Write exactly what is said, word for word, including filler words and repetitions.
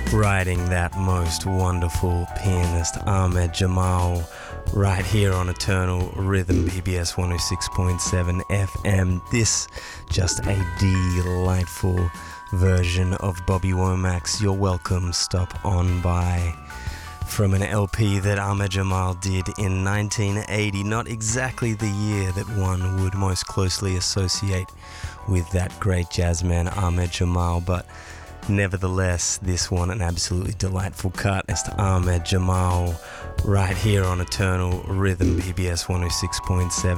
Writing that most wonderful pianist Ahmed Jamal right here on Eternal Rhythm, B B S one oh six point seven F M. This just a delightful version of Bobby Womack's You're Welcome, Stop On By, from an L P that Ahmed Jamal did in nineteen eighty, not exactly the year that one would most closely associate with that great jazzman Ahmed Jamal, but nevertheless, this one an absolutely delightful cut as to Ahmed Jamal right here on Eternal Rhythm, B B S one oh six point seven.